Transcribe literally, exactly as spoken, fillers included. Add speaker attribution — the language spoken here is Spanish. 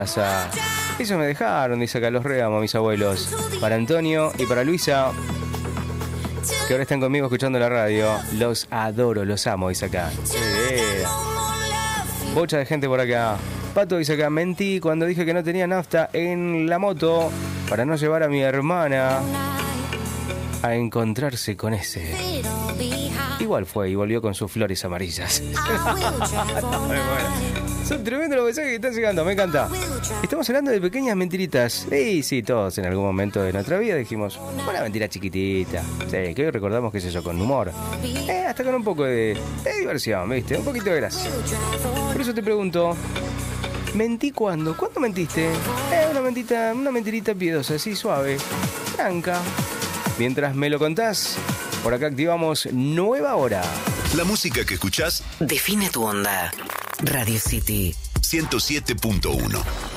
Speaker 1: casa. Eso me dejaron, dice acá, los reamos mis abuelos. Para Antonio y para Luisa, que ahora están conmigo escuchando la radio. Los adoro, los amo, dice acá. Eh, bocha de gente por acá. Pato dice acá, mentí cuando dije que no tenía nafta en la moto para no llevar a mi hermana a encontrarse con ese. Igual fue y volvió con sus flores amarillas. Son tremendos los mensajes que están llegando, me encanta. Estamos hablando de pequeñas mentiritas. Sí, sí, todos en algún momento de nuestra vida dijimos, una mentira chiquitita. Sí, que hoy recordamos, qué sé yo, con humor. Eh, hasta con un poco de, de diversión, ¿viste? Un poquito de gracia. Por eso te pregunto, ¿mentí cuándo? ¿Cuándo mentiste? Eh, una mentita, una mentirita piedosa, así suave, franca. Mientras me lo contás, por acá activamos Nueva Hora.
Speaker 2: La música que escuchás
Speaker 3: define tu onda. Radio City
Speaker 2: ciento siete punto uno.